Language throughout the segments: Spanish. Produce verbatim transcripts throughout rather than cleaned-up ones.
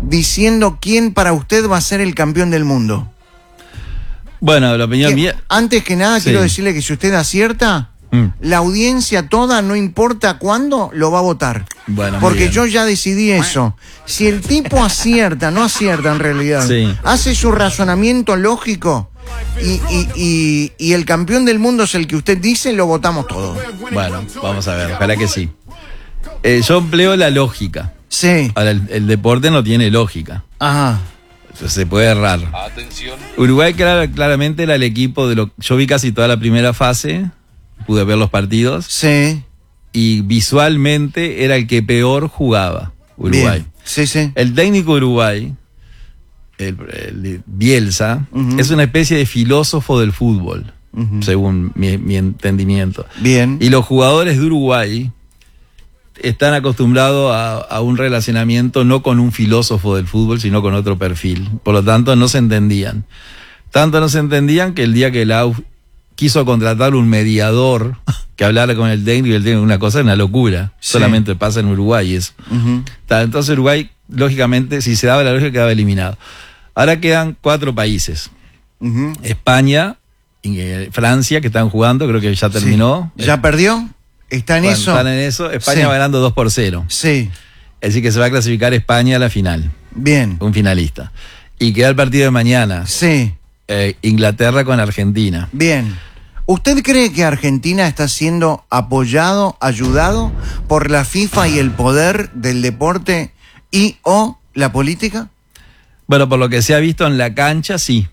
diciendo quién para usted va a ser el campeón del mundo. Bueno, la opinión Que, mía... antes que nada, Sí. quiero decirle que si usted acierta, mm. la audiencia toda, no importa cuándo, lo va a votar. Bueno, porque yo ya decidí eso. Si el tipo acierta, no acierta en realidad, sí. hace su razonamiento lógico y, y, y, y el campeón del mundo es el que usted dice, lo votamos todos. Bueno, vamos a ver, ojalá que sí. Eh, yo empleo la lógica. Sí. Ahora, el, el deporte no tiene lógica. Ajá. Se puede errar. Atención. Uruguay clar, claramente era el equipo de lo... Yo vi casi toda la primera fase, pude ver los partidos. Sí. Y visualmente era el que peor jugaba, Uruguay. Bien. Sí, sí. El técnico de Uruguay, el, el Bielsa, uh-huh. es una especie de filósofo del fútbol, uh-huh. según mi, mi entendimiento. Bien. Y los jugadores de Uruguay están acostumbrados a, a un relacionamiento no con un filósofo del fútbol, sino con otro perfil. Por lo tanto, no se entendían. Tanto no se entendían que el día que Lau quiso contratar un mediador que hablara con el técnico, y el técnico, una cosa, una locura. Sí. Solamente pasa en Uruguay eso. Uh-huh. Entonces Uruguay, lógicamente, si se daba la lógica, quedaba eliminado. Ahora quedan cuatro países. Uh-huh. España, eh, Francia, que están jugando, creo que ya terminó. Sí. ¿Ya eh, perdió? ¿Está en bueno, eso? Están en eso. España sí. va ganando dos por cero. Sí. Es decir, que se va a clasificar España a la final. Bien. Un finalista. Y queda el partido de mañana. Sí. Eh, Inglaterra con Argentina. Bien. ¿Usted cree que Argentina está siendo apoyado, ayudado por la FIFA y el poder del deporte y o la política? Bueno, por lo que se ha visto en la cancha, sí.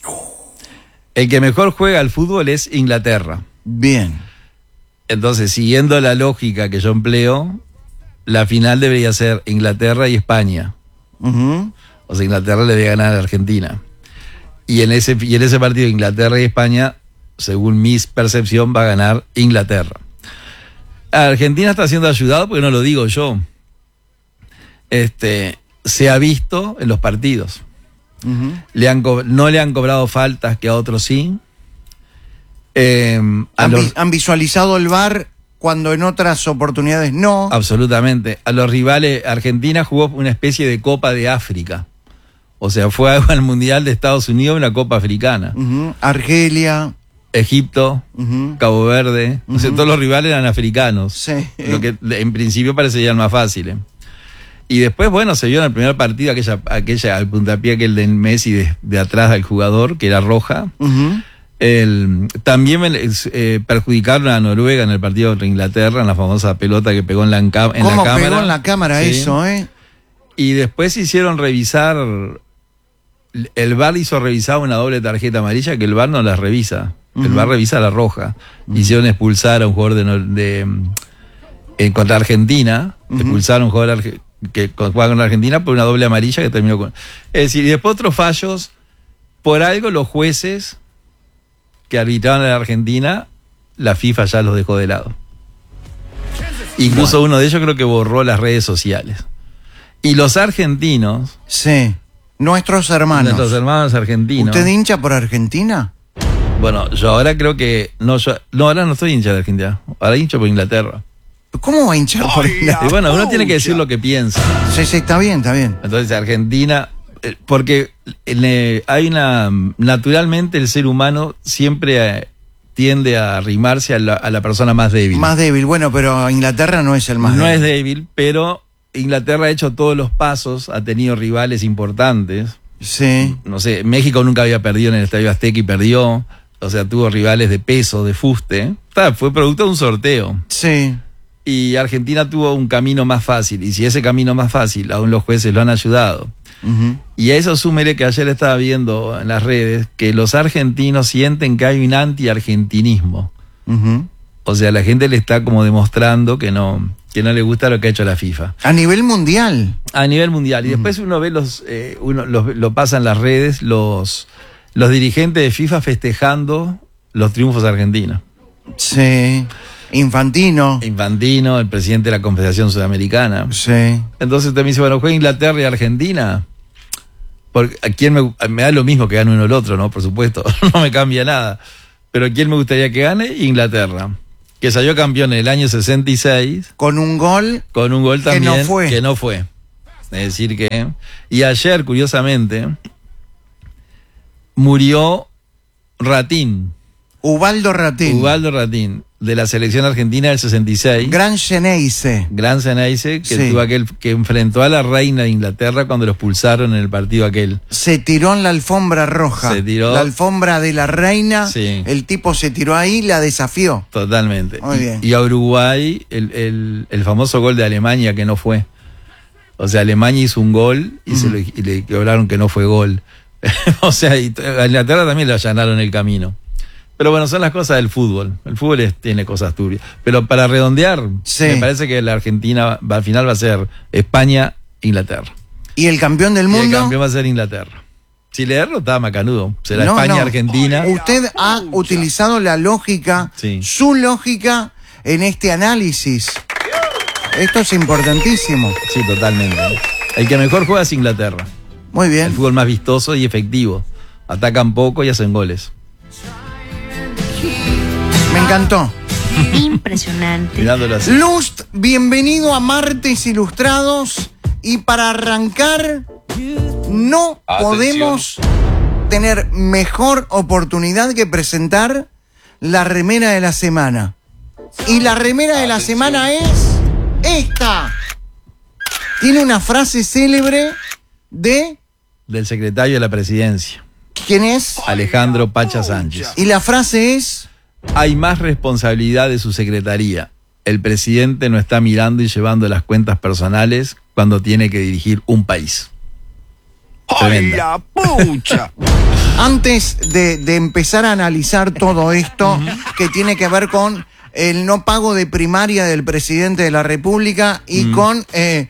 El que mejor juega al fútbol es Inglaterra. Bien. Entonces, siguiendo la lógica que yo empleo, la final debería ser Inglaterra y España. Uh-huh. O sea, Inglaterra le debe ganar a Argentina. Y en ese, y en ese partido Inglaterra y España, según mi percepción, va a ganar Inglaterra. Argentina está siendo ayudado porque no lo digo yo. Este, se ha visto en los partidos. Uh-huh. Le han, no le han cobrado faltas que a otros sí. Eh, ¿Han, los, ¿Han visualizado el V A R cuando en otras oportunidades no? Absolutamente. A los rivales, Argentina jugó una especie de Copa de África. O sea, fue al Mundial de Estados Unidos, una Copa africana. Uh-huh. Argelia. Egipto, uh-huh. Cabo Verde. Uh-huh. O sea, todos los rivales eran africanos. Sí. Lo que en principio parecerían más fáciles. Y después, bueno, se vio en el primer partido aquella, aquella al puntapié que el de Messi de, de atrás del jugador, que era roja. Uh-huh. El, también eh, perjudicaron a Noruega en el partido contra Inglaterra, en la famosa pelota que pegó en la, en la cámara. ¿Cómo pegó en la cámara sí. eso, eh? Y después hicieron revisar, el V A R hizo revisar una doble tarjeta amarilla que el V A R no las revisa. Uh-huh. El V A R revisa la roja. Uh-huh. Hicieron expulsar a un jugador de, de, de contra Argentina, uh-huh. expulsaron a un jugador arge, que jugaba con Argentina por una doble amarilla que terminó con... Es decir, y después otros fallos, por algo los jueces que arbitraban en la Argentina, la FIFA ya los dejó de lado. Incluso bueno. uno de ellos creo que borró las redes sociales. Y los argentinos... Sí, nuestros hermanos. Nuestros hermanos argentinos. ¿Usted hincha por Argentina? Bueno, yo ahora creo que... No, yo, no ahora no estoy hincha de Argentina. Ahora hincho por Inglaterra. ¿Cómo va a hinchar por Inglaterra? Y bueno, uno tiene que decir lo que piensa. Sí, sí, está bien, está bien. Entonces Argentina... Porque hay una... Naturalmente el ser humano siempre tiende a arrimarse a la, a la persona más débil. Más débil, bueno, pero Inglaterra no es el más no débil. No es débil, pero Inglaterra ha hecho todos los pasos, ha tenido rivales importantes. Sí. No sé, México nunca había perdido en el Estadio Azteca y perdió. O sea, tuvo rivales de peso, de fuste. Fue producto de un sorteo. Sí. Y Argentina tuvo un camino más fácil. Y si ese camino más fácil, aún los jueces lo han ayudado. Uh-huh. Y a eso súmele que ayer estaba viendo en las redes que los argentinos sienten que hay un anti-argentinismo. Uh-huh. O sea, la gente le está como demostrando que no, que no le gusta lo que ha hecho la FIFA. A nivel mundial. A nivel mundial. Y uh-huh. después uno ve los, eh, uno los, lo pasa en las redes, los, los dirigentes de FIFA festejando los triunfos argentinos. Sí. Infantino. Infantino, el presidente de la Confederación Sudamericana. Sí. Entonces te me dice, bueno, juega Inglaterra y Argentina. Porque a quién me, me da lo mismo que gane uno o el otro, ¿no? Por supuesto, no me cambia nada. Pero ¿a quién me gustaría que gane? Inglaterra. Que salió campeón en el año sesenta y seis. Con un gol. Con un gol también. Que no fue. Que no fue. Es decir que... Y ayer, curiosamente, murió Ratín. Ubaldo Ratín. Ubaldo Ratín, de la selección argentina del sesenta y seis. Gran Xeneize. Gran Xeneize, que Sí. tuvo aquel que enfrentó a la reina de Inglaterra cuando lo expulsaron en el partido aquel. Se tiró en la alfombra roja. Se tiró. La alfombra de la reina. Sí. El tipo se tiró ahí y la desafió. Totalmente. Muy Y- bien. Y a Uruguay, el, el, el famoso gol de Alemania que no fue. O sea, Alemania hizo un gol y, se lo- y le cobraron que no fue gol. O sea, y t- a Inglaterra también le allanaron el camino. Pero bueno, son las cosas del fútbol. El fútbol es- tiene cosas turbias. Pero para redondear, Sí. me parece que la Argentina va- al final va a ser España-Inglaterra. ¿Y el campeón del Y el mundo? campeón va a ser Inglaterra. Si le erro, está macanudo. Será No, no. España-Argentina. Usted ha utilizado la lógica, Sí. su lógica, en este análisis. Esto es importantísimo. Sí, totalmente. El que mejor juega es Inglaterra. Muy El bien. fútbol más vistoso y efectivo. Atacan poco y hacen goles. Me encantó. Impresionante. Mirándolo así. Lust, bienvenido a Martes Ilustrados. Y para arrancar, no Atención. podemos tener mejor oportunidad que presentar la remera de la semana. Y la remera de la Atención. semana es esta. Tiene una frase célebre de... Del secretario de la presidencia, ¿Quién es? Alejandro Pacha Sánchez. Y la frase es... Hay más responsabilidad de su secretaría. El presidente no está mirando y llevando las cuentas personales cuando tiene que dirigir un país. ¡Ay, Tremenda. la pucha! Antes de, de empezar a analizar todo esto que tiene que ver con el no pago de primaria del presidente de la República y con eh,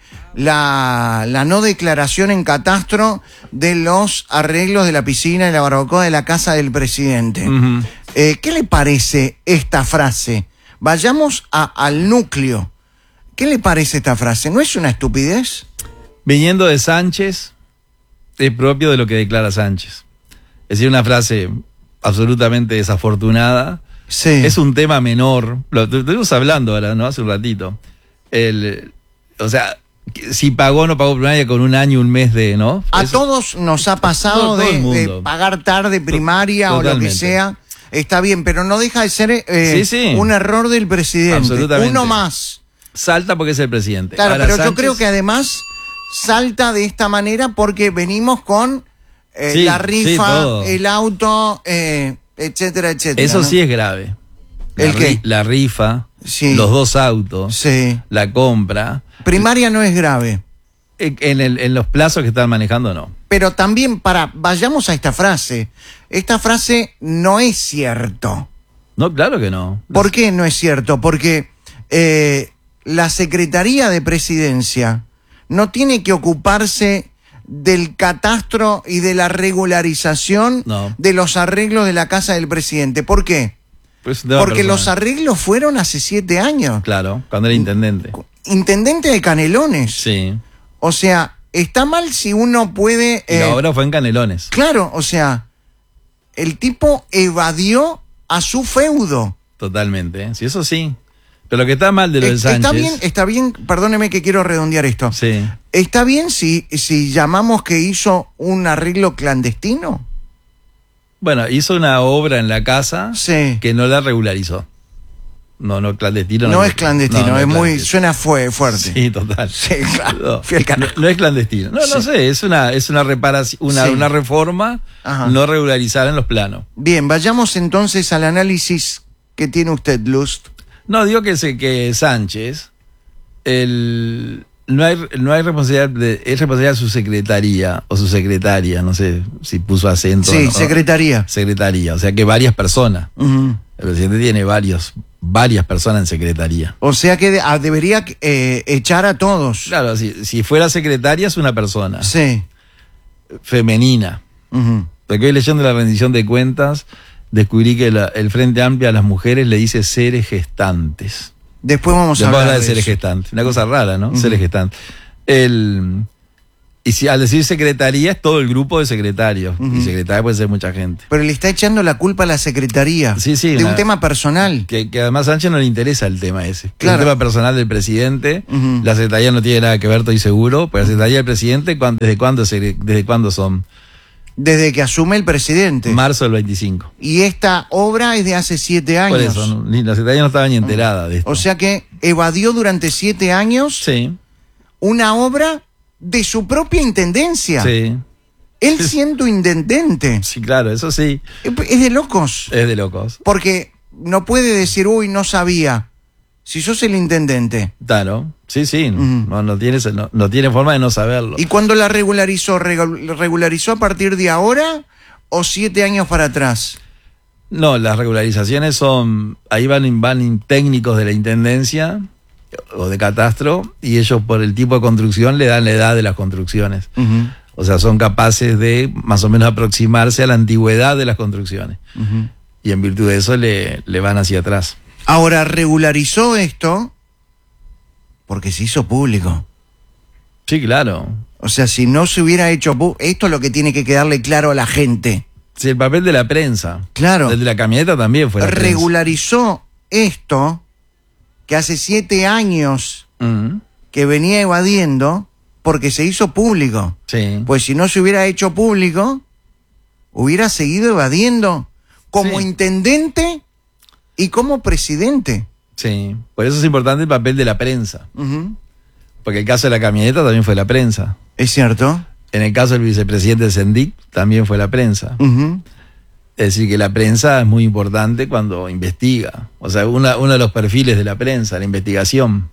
la, la no declaración en catastro de los arreglos de la piscina y la barbacoa de la casa del presidente. Ujú. Eh, ¿Qué le parece esta frase? Vayamos a- al núcleo. ¿Qué le parece esta frase? ¿No es una estupidez? Viniendo de Sánchez, es propio de lo que declara Sánchez. Es decir, una frase absolutamente desafortunada. Sí. Es un tema menor. Lo lo estuvimos hablando ahora, ¿no? Hace un ratito. El, o sea, si pagó o no pagó primaria con un año, un mes de, ¿no? A Eso- todos nos ha pasado Todo- todo de, el de mundo. pagar tarde primaria o lo que Totalmente. sea. Está bien, pero no deja de ser eh, Sí, sí. un error del presidente. Absolutamente. Uno más. Salta porque es el presidente. Claro, Ahora, pero yo Sánchez- creo que además salta de esta manera porque venimos con eh, Sí, la sí, rifa, todo. el auto, eh, etcétera, etcétera. Eso ¿no? sí es grave. La ¿El qué? ri- La rifa, Sí. los dos autos, Sí. la compra. Primaria no es grave. En, en el- en los plazos que están manejando, no. Pero también para, vayamos a esta frase. Esta frase no es cierto. No, claro que no. ¿Por qué no es cierto? Porque eh, la Secretaría de Presidencia no tiene que ocuparse del catastro y de la regularización No. de los arreglos de la casa del presidente. ¿Por qué? Pues, de una Porque persona. los arreglos fueron hace siete años. Claro, cuando era intendente. Intendente de Canelones. Sí. O sea, está mal si uno puede... Y eh, la obra fue en Canelones. Claro, o sea, el tipo evadió a su feudo. Totalmente. ¿eh? Sí, eso sí. Pero lo que está mal de lo de Eh, Sánchez. Está bien, está bien, perdóneme que quiero redondear esto. Sí. ¿Está bien si, si llamamos que hizo un arreglo clandestino? Bueno, hizo una obra en la casa Sí. que no la regularizó. No, no, clandestino. No, es clandestino, No, no es muy, clandestino. suena fue, fuerte. Sí, total. Sí, claro. No, Fui al no, carajo. no es clandestino. No, no Sí. sé, es una, es una reparación, una, Sí. una reforma Ajá. no regularizada en los planos. Bien, vayamos entonces al análisis que tiene usted, Lust. No, digo que, se, que Sánchez, el, no hay, no hay responsabilidad, de, es responsabilidad de su secretaría, o su secretaria, no sé si puso acento. Sí, o no. secretaría. Secretaría, o sea que varias personas. Ujú. El presidente tiene varios, varias personas en secretaría. O sea que de- ah, debería eh, echar a todos. Claro, si, si fuera secretaria es una persona Sí. femenina. Ujú. Porque hoy leyendo la rendición de cuentas, descubrí que la- el Frente Amplio a las mujeres le dice seres gestantes. Después vamos a Después hablar habla de de seres eso. gestantes. Una cosa rara, ¿no? Ujú. Seres gestantes. El, Y si al decir secretaría es todo el grupo de secretarios. Uh-huh. Y secretaria puede ser mucha gente. Pero le está echando la culpa a la secretaría. Sí, sí. De una, un tema personal. Que, que además a Sánchez no le interesa el tema ese. Claro. Es un tema personal del presidente. Uh-huh. La secretaría no tiene nada que ver, estoy seguro. Pero la secretaría del presidente, ¿desde cuándo, desde cuándo son? Desde que asume el presidente. Marzo del veinticinco. Y esta obra es de hace siete años. Por eso, no, ni, la secretaría no estaba ni enterada de esto. O sea que evadió durante siete años sí. una obra de su propia intendencia. Sí. Él siendo intendente. Sí, claro, eso sí. Es de locos. Es de locos. Porque no puede decir, uy, no sabía. Si sos el intendente. Claro, sí, sí. Mm. No, no, tiene, no, no tiene forma de no saberlo. ¿Y cuando la regularizó? ¿Regularizó a partir de ahora o siete años para atrás? No, las regularizaciones son, ahí van, van técnicos de la intendencia o de catastro, y ellos por el tipo de construcción le dan la edad de las construcciones. Uh-huh. O sea, son capaces de más o menos aproximarse a la antigüedad de las construcciones. Uh-huh. Y en virtud de eso le, le van hacia atrás. Ahora, regularizó esto porque se hizo público. Sí, claro. O sea, si no se hubiera hecho pu- esto es lo que tiene que quedarle claro a la gente. Sí, el papel de la prensa. Claro. El de la camioneta también fue la prensa. Regularizó esto que hace siete años Uh-huh. que venía evadiendo porque se hizo público. Sí. Pues si no se hubiera hecho público, hubiera seguido evadiendo como Sí. intendente y como presidente. Sí. Por eso es importante el papel de la prensa. Uh-huh. Porque el caso de la camioneta también fue la prensa. Es cierto. En el caso del vicepresidente de Sendic también fue la prensa. Uh-huh. Es decir, que la prensa es muy importante cuando investiga. O sea, una, uno de los perfiles de la prensa, la investigación.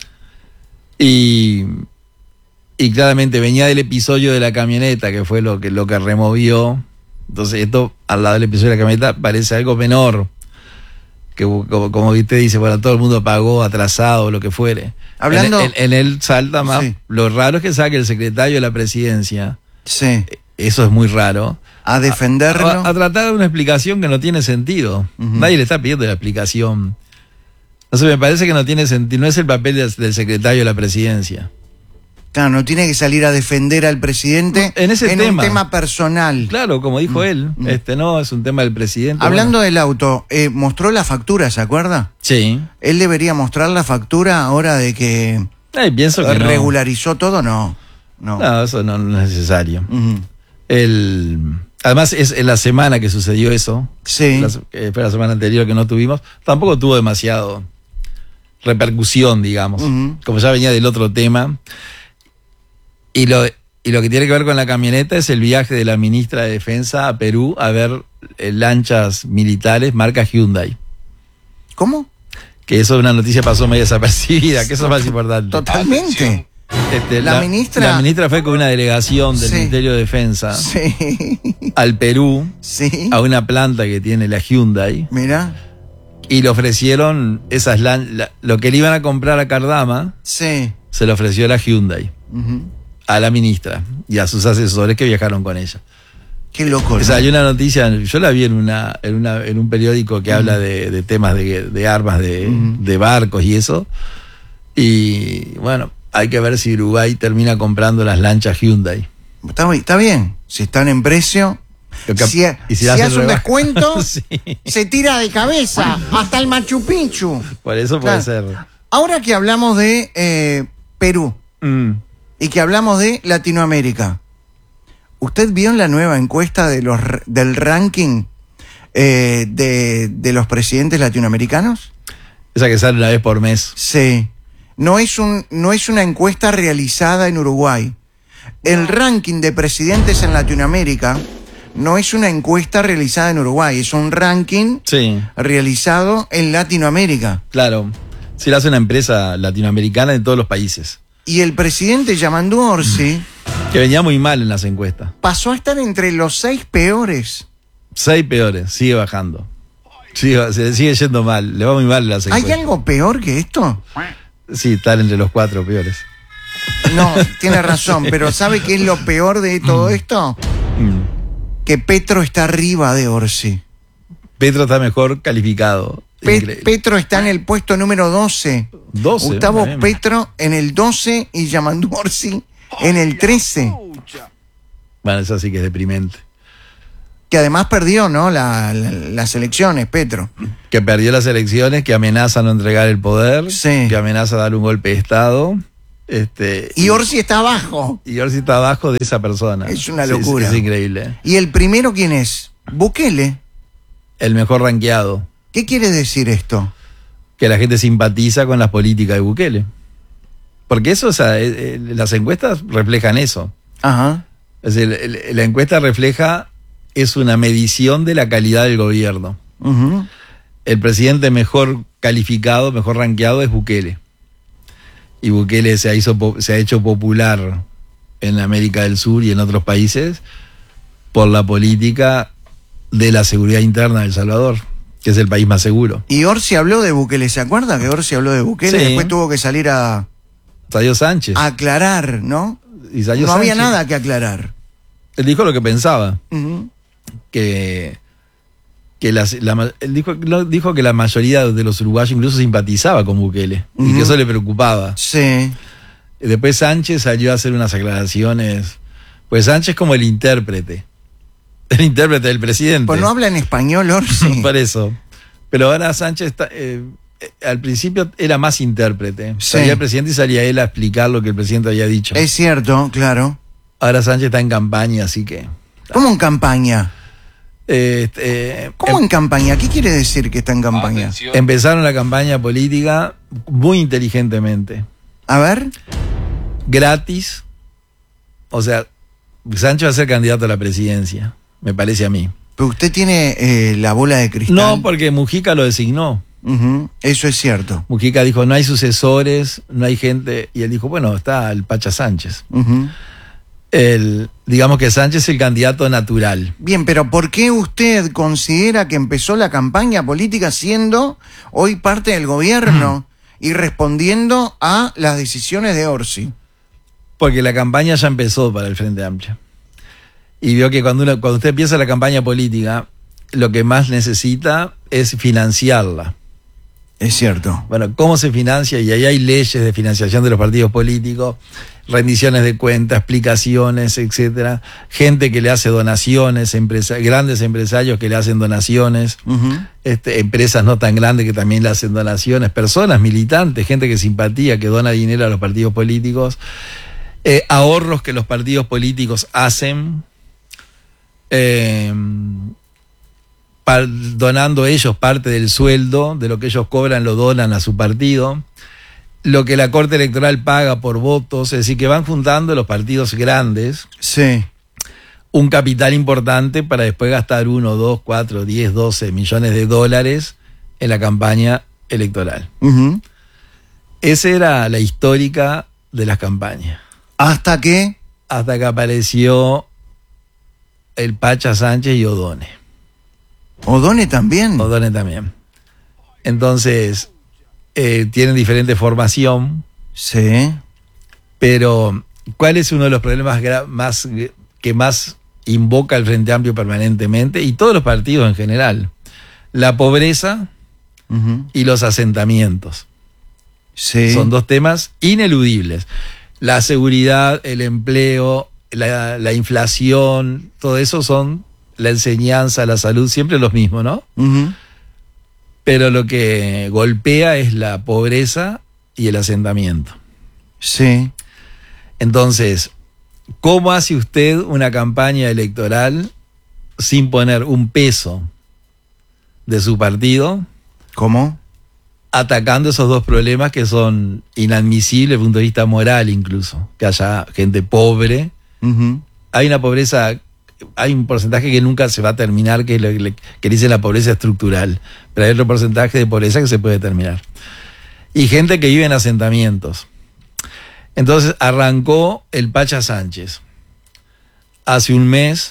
Y, y claramente venía del episodio de la camioneta, que fue lo que, lo que removió. Entonces esto, al lado del episodio de la camioneta, parece algo menor. Que como, como usted dice, bueno, todo el mundo pagó atrasado, lo que fuere. Hablando... En, en, en él salta más. Sí. Lo raro es que saque el secretario de la presidencia. Sí. Eso es muy raro. A defenderlo. A, a tratar de una explicación que no tiene sentido. Uh-huh. Nadie le está pidiendo la explicación. Entonces me parece que no tiene sentido, no es el papel del, del secretario de la presidencia. Claro, no tiene que salir a defender al presidente En ese en tema. un tema personal. Claro, como dijo Mm, él, mm. este no, es un tema del presidente. Hablando bueno. del auto, eh, mostró la factura, ¿se acuerda? Sí. Él debería mostrar la factura ahora de que Ay, pienso que regularizó todo, no. No. no. No, eso no, no es necesario. Uh-huh. El, además, es en la semana que sucedió eso. Sí. La, eh, fue la semana anterior que no tuvimos. Tampoco tuvo demasiado repercusión, digamos. Uh-huh. Como ya venía del otro tema. Y lo, y lo que tiene que ver con la camioneta es el viaje de la ministra de Defensa a Perú a ver eh, lanchas militares marca Hyundai. ¿Cómo? Que eso es una noticia pasó medio desapercibida, que eso es más importante. Totalmente. Este, La ministra- La ministra fue con una delegación del Sí. Ministerio de Defensa Sí. al Perú, Sí. a una planta que tiene la Hyundai, Mira. y le ofrecieron esas lan- la- lo que le iban a comprar a Cardama, Sí. se le ofreció la Hyundai Uh-huh. a la ministra y a sus asesores que viajaron con ella. Qué loco. O sea, ¿no? hay una noticia, yo la vi en una en, una, en un periódico que Mm. habla de, de temas de, de armas, de, Mm. de barcos y eso. Y bueno, hay que ver si Uruguay termina comprando las lanchas Hyundai. Está, bi- está bien. Si están en precio. Lo que- Si, y si si hacen hace un rebaja. descuento, Sí. se tira de cabeza hasta el Machu Picchu. Por eso puede Claro. ser. Ahora que hablamos de eh, Perú Mm. y que hablamos de Latinoamérica, ¿usted vio la nueva encuesta de los, r- del ranking eh, de, de los presidentes latinoamericanos? Esa que sale una vez por mes. Sí. No es, un, no es una encuesta realizada en Uruguay. El ranking de presidentes en Latinoamérica no es una encuesta realizada en Uruguay, es un ranking Sí, realizado en Latinoamérica. claro. Sí, la hace una empresa latinoamericana de todos los países. Y el presidente Yamandu Orsi Que venía muy mal en las encuestas. pasó a estar entre los seis peores. Seis peores, sigue bajando. Sigue, se le sigue yendo mal, le va muy mal en las ¿Hay encuestas. algo peor que esto? Sí, estar entre los cuatro peores. No, tiene razón, pero ¿sabe qué es lo peor de todo esto? Mm. Que Petro está arriba de Orsi. Petro está mejor calificado. Pe- Increíble. Petro está en el puesto número doce. doce. Gustavo bien. Petro en el doce y Yamandu Orsi en el trece, Bueno, eso sí que es deprimente. que además perdió, ¿no? La- la- las elecciones, Petro. Que perdió las elecciones, que amenaza no entregar el poder, Sí. que amenaza dar un golpe de Estado. Este, Y Orsi está abajo. y Orsi está abajo de esa persona. Es una Sí, locura. Es, es increíble. ¿Y el primero quién es? Bukele. El mejor rankeado. ¿Qué quiere decir esto? Que la gente simpatiza con las políticas de Bukele. Porque eso, o sea, eh, eh, las encuestas reflejan eso. Ajá. Es decir, el- la encuesta refleja, es una medición de la calidad del gobierno. Ujú. El presidente mejor calificado, mejor rankeado es Bukele. Y Bukele se ha, hizo, po- se ha hecho popular en América del Sur y en otros países por la política de la seguridad interna de El Salvador, que es el país más seguro. Y Orsi habló de Bukele, ¿se acuerda que Orsi habló de Bukele? Sí. Después tuvo que salir a, Sayo Sánchez. a aclarar, ¿no? Y Sayo No había Sánchez, nada que aclarar. Él dijo lo que pensaba, Ujú. que, que las- la, ma- él dijo, lo- dijo que la mayoría de los uruguayos incluso simpatizaba con Bukele y Ujú. que eso le preocupaba. Sí. Después Sánchez salió a hacer unas aclaraciones. Pues Sánchez es como el intérprete. El intérprete del presidente. Pues no habla en español, Orsi. Por eso. Pero ahora Sánchez está, eh, eh, al principio era más intérprete. Sí. Salía el presidente y salía él a explicar lo que el presidente había dicho. Es cierto, claro. Ahora Sánchez está en campaña, así que... ¿Cómo en campaña? eh, este, ¿Cómo em- en campaña? ¿Qué quiere decir que está en campaña? empezaron la campaña política muy inteligentemente. A ver. Gratis. O sea, Sánchez va a ser candidato a la presidencia, me parece a mí. Pero usted tiene eh, la bola de cristal. No, porque Mujica lo designó. Ujú, eso es cierto. Mujica dijo, no hay sucesores, no hay gente. Y él dijo, bueno, está el Pacha Sánchez. Ujú. El, digamos que Sánchez es el candidato natural. Bien, pero ¿por qué usted considera que empezó la campaña política siendo hoy parte del gobierno y respondiendo a las decisiones de Orsi? Porque la campaña ya empezó para el Frente Amplio. Y vio que cuando, uno, cuando usted empieza la campaña política, lo que más necesita es financiarla. Es cierto. Bueno, ¿cómo se financia? Y ahí hay leyes de financiación de los partidos políticos, rendiciones de cuentas, explicaciones, etcétera. Gente que le hace donaciones, empresa, grandes empresarios que le hacen donaciones, Ujú. este, empresas no tan grandes que también le hacen donaciones, personas militantes, gente que simpatía, que dona dinero a los partidos políticos, eh, ahorros que los partidos políticos hacen. Eh, pa- donando ellos parte del sueldo, de lo que ellos cobran lo donan a su partido, lo que la Corte Electoral paga por votos, es decir, que van juntando los partidos grandes Sí. un capital importante para después gastar uno, dos, cuatro, diez, doce millones de dólares en la campaña electoral. Ujú. Esa era la histórica de las campañas. Hasta que... Hasta que apareció el Pacha Sánchez y Odone. Odone también. Odone también. Entonces, eh, tienen diferente formación, Sí. pero ¿cuál es uno de los problemas gra- más que más invoca el Frente Amplio permanentemente y todos los partidos en general? La pobreza Ujú. y los asentamientos. Sí. Son dos temas ineludibles. La seguridad, el empleo, la, la inflación, todo eso son la enseñanza, la salud, siempre los mismos, ¿no? Ujú. Pero lo que golpea es la pobreza y el asentamiento. Sí. Entonces, ¿cómo hace usted una campaña electoral sin poner un peso de su partido ¿Cómo? atacando esos dos problemas que son inadmisibles desde el punto de vista moral incluso? Que haya gente pobre. Ujú. Hay una pobreza, hay un porcentaje que nunca se va a terminar, que es lo que, le- que dice la pobreza estructural, pero hay otro porcentaje de pobreza que se puede terminar. Y gente que vive en asentamientos. Entonces arrancó el Pacha Sánchez hace un mes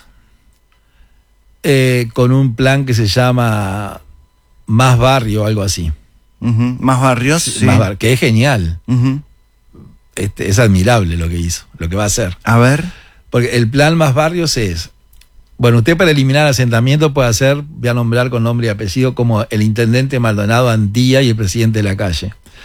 eh, con un plan que se llama Más Barrio o algo así. Ujú. Más barrios. Sí. Más Bar- que es genial. Ujú. Este, es admirable lo que hizo, lo que va a hacer. A ver. Porque el plan Más Barrios es, bueno, usted para eliminar asentamiento puede hacer, voy a nombrar con nombre y apellido, como el intendente Maldonado Antía y el presidente de la calle.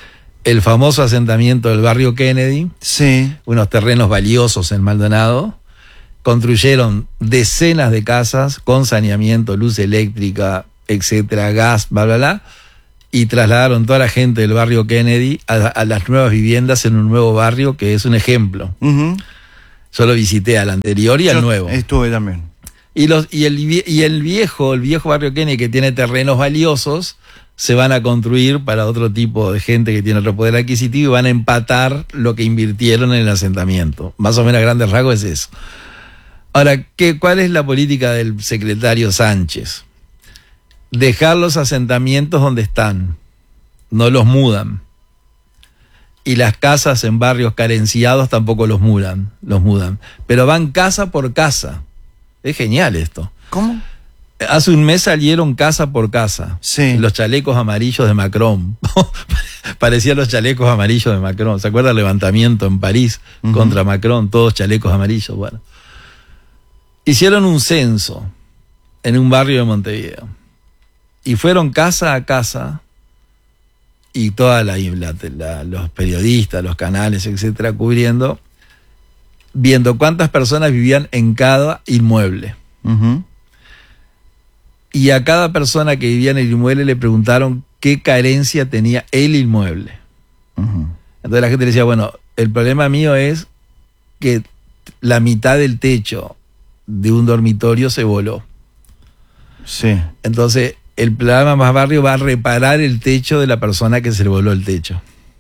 el famoso asentamiento del barrio Kennedy, Sí. unos terrenos valiosos en Maldonado, construyeron decenas de casas con saneamiento, luz eléctrica, etcétera, gas, bla, bla, bla, y trasladaron toda la gente del barrio Kennedy a, a las nuevas viviendas en un nuevo barrio que es un ejemplo. Ujú. Yo lo visité al anterior y al Yo nuevo. Estuve también. Y, los, y, el, vie- y el viejo, el viejo barrio Kennedy, que tiene terrenos valiosos, se van a construir para otro tipo de gente que tiene otro poder adquisitivo y van a empatar lo que invirtieron en el asentamiento. Más o menos a grandes rasgos es eso. Ahora, ¿qué, ¿cuál es la política del secretario Sánchez? Dejar los asentamientos donde están, no los mudan. Y las casas en barrios carenciados tampoco los mudan, los mudan. Pero van casa por casa. Es genial esto. ¿Cómo? Hace un mes salieron casa por casa. Sí. Los chalecos amarillos de Macron. Parecían los chalecos amarillos de Macron. ¿Se acuerda el levantamiento en París Uh-huh. contra Macron? Todos chalecos amarillos. Bueno. Hicieron un censo en un barrio de Montevideo. Y fueron casa a casa. Y toda la, la- la- los periodistas, los canales, etcétera, cubriendo, viendo cuántas personas vivían en cada inmueble. Ujú. Y a cada persona que vivía en el inmueble le preguntaron qué carencia tenía el inmueble. Ujú. Entonces la gente le decía, bueno, el problema mío es que la mitad del techo de un dormitorio se voló. Sí. Entonces el programa Más Barrio va a reparar el techo de la persona que se le voló el techo.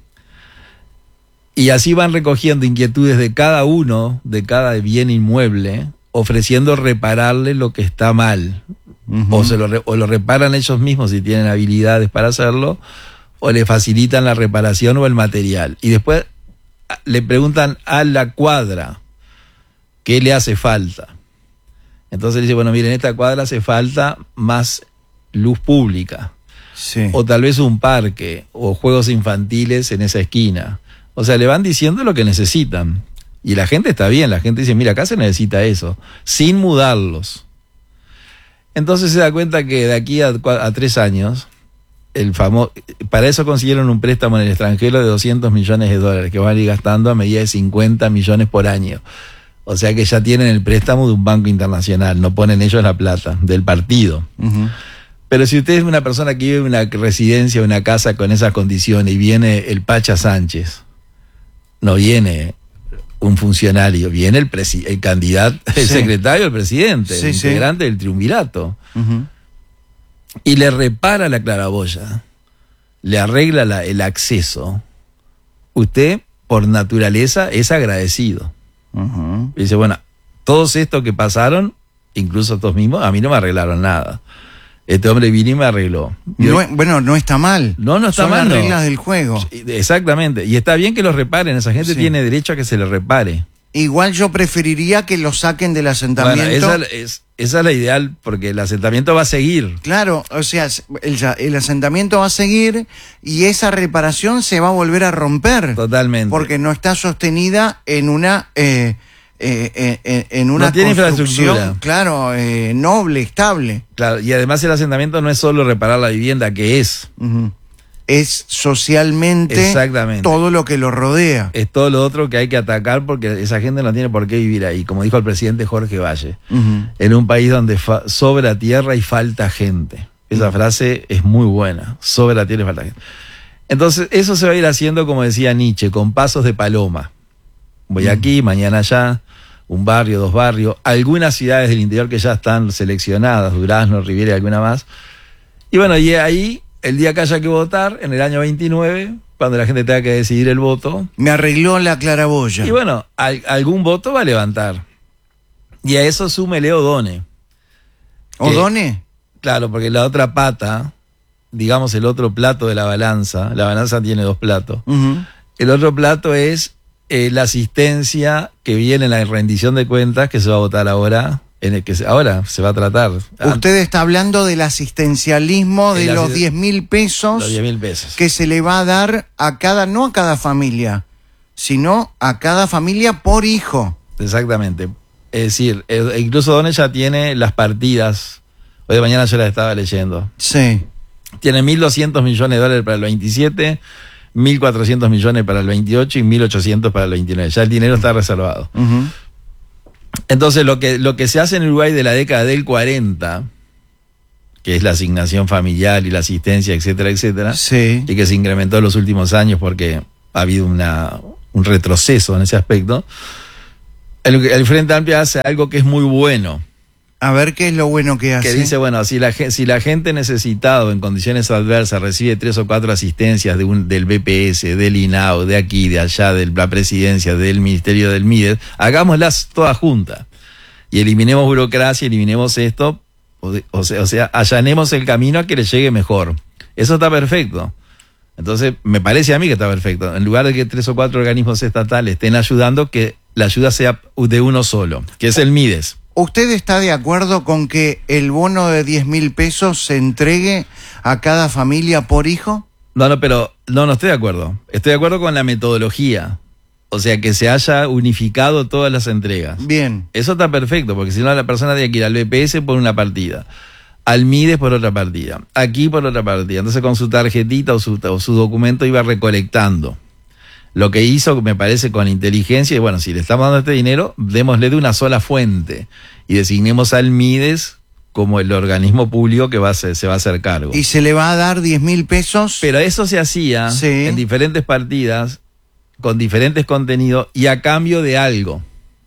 Y así van recogiendo inquietudes de cada uno, de cada bien inmueble, ofreciendo repararle lo que está mal. Ujú. O, se lo, re- o lo reparan ellos mismos si tienen habilidades para hacerlo, o le facilitan la reparación o el material. Y después a- le preguntan a la cuadra qué le hace falta. Entonces le dice, bueno, miren, en esta cuadra hace falta más luz pública, Sí. o tal vez un parque, o juegos infantiles en esa esquina. O sea, le van diciendo lo que necesitan. Y la gente está bien, la gente dice, mira, acá se necesita eso, sin mudarlos. Entonces se da cuenta que de aquí a, cua- a tres años, el famo- para eso consiguieron un préstamo en el extranjero de doscientos millones de dólares, que van a ir gastando a medida de cincuenta millones por año. O sea que ya tienen el préstamo de un banco internacional, no ponen ellos la plata, del partido. Ujú. Pero si usted es una persona que vive en una residencia, una casa con esas condiciones, y viene el Pacha Sánchez, no viene un funcionario, viene el, presi- el candidato, el Sí. secretario del presidente, Sí, el sí. integrante del triunvirato, Ujú. y le repara la claraboya, le arregla la- el acceso, usted por naturaleza es agradecido. Ujú. Y dice, bueno, todos estos que pasaron, incluso estos mismos, a mí no me arreglaron nada. Este hombre vino y me arregló. Y No hoy- es- bueno, no está mal. No, no está Son mal, las no. reglas del juego. Exactamente. Y está bien que los reparen. Esa gente Sí. tiene derecho a que se le repare. Igual yo preferiría que lo saquen del asentamiento. Bueno, esa es, esa es la ideal, porque el asentamiento va a seguir. Claro, o sea, el, el asentamiento va a seguir y esa reparación se va a volver a romper. Totalmente. Porque no está sostenida en una eh, eh, eh, eh, en una No tiene construcción, infraestructura. claro, eh, noble, estable. Claro, y además el asentamiento no es solo reparar la vivienda, que es. Ujú. Es socialmente Exactamente. todo lo que lo rodea. Es todo lo otro que hay que atacar, porque esa gente no tiene por qué vivir ahí. Como dijo el presidente Jorge Valle, Ujú. en un país donde fa- sobra tierra y falta gente. Esa frase es muy buena. Sobra tierra y falta gente. Entonces, eso se va a ir haciendo, como decía Nietzsche, con pasos de paloma. Voy aquí, mañana allá, un barrio, dos barrios, algunas ciudades del interior que ya están seleccionadas, Durazno, Riviera y alguna más. Y bueno, y ahí, el día que haya que votar, en el año veintinueve, cuando la gente tenga que decidir el voto, Me arregló la claraboya. y bueno, al- algún voto va a levantar. Y a eso súmele Odone. ¿Odone? Claro, porque la otra pata, digamos el otro plato de la balanza, la balanza tiene dos platos. Ujú. El otro plato es eh, la asistencia que viene en la rendición de cuentas que se va a votar ahora, en el que se- ahora se va a tratar. Usted está hablando del asistencialismo de El los asisten- diez mil pesos Los diez mil pesos. que se le va a dar a cada, no a cada familia, sino a cada familia por hijo. Exactamente. Es decir, eh, incluso Odone ya tiene las partidas. Hoy de mañana yo las estaba leyendo. Sí. Tiene mil doscientos millones de dólares para el veintisiete, mil cuatrocientos millones para el veintiocho y mil ochocientos para el veintinueve. Ya el dinero está reservado. Ujú. Entonces, lo que, lo que se hace en Uruguay de la década del cuarenta, que es la asignación familiar y la asistencia, etcétera, etcétera, Sí. y que se incrementó en los últimos años porque ha habido una, un retroceso en ese aspecto, el, el Frente Amplio hace algo que es muy bueno, A ver qué es lo bueno que hace. que dice, bueno, si la, gen- si la gente necesitado en condiciones adversas recibe tres o cuatro asistencias de un, del B P S, del I N A O, de aquí, de allá, de la presidencia, del Ministerio del MIDES, hagámoslas todas juntas y eliminemos burocracia, eliminemos esto, o, de- o sea, o sea, allanemos el camino a que le llegue mejor. Eso está perfecto. Entonces, me parece a mí que está perfecto. En lugar de que tres o cuatro organismos estatales estén ayudando, que la ayuda sea de uno solo, que es el MIDES. ¿Usted está de acuerdo con que el bono de diez mil pesos se entregue a cada familia por hijo? No, no, pero no, no estoy de acuerdo. Estoy de acuerdo con la metodología. O sea, que se haya unificado todas las entregas. Bien. Eso está perfecto, porque si no la persona tiene que ir al B P S por una partida, al MIDES por otra partida, aquí por otra partida. Entonces con su tarjetita o su, o su documento iba recolectando. Lo que hizo, me parece, con inteligencia, y bueno, si le estamos dando este dinero, démosle de una sola fuente y designemos al MIDES como el organismo público que va a ser, se va a hacer cargo. ¿Y se le va a dar diez mil pesos? Pero eso se hacía Sí. en diferentes partidas, con diferentes contenidos y a cambio de algo.